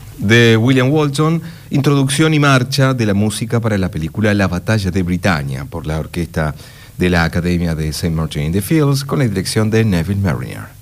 de William Walton, introducción y marcha de la música para la película La Batalla de Britannia, por la orquesta de la Academia de St. Martin in the Fields, con la dirección de Neville Marriner.